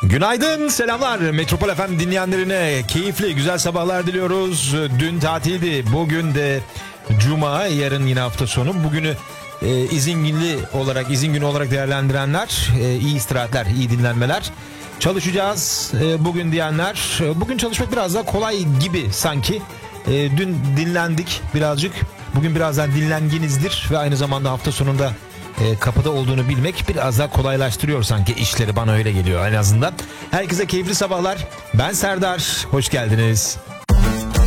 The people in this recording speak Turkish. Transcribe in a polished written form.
Günaydın, selamlar. Metropol FM dinleyenlerine keyifli, güzel sabahlar diliyoruz. Dün tatildi, bugün de Cuma, yarın yine hafta sonu. Bugünü izin günü olarak değerlendirenler, iyi istirahatler, iyi dinlenmeler. Çalışacağız bugün diyenler, bugün çalışmak biraz daha kolay gibi sanki. Dün dinlendik birazcık, bugün biraz daha dinlenginizdir ve aynı zamanda hafta sonunda kapıda olduğunu bilmek biraz daha kolaylaştırıyor sanki işleri, bana öyle geliyor en azından. Herkese keyifli sabahlar. Ben Serdar, hoş geldiniz.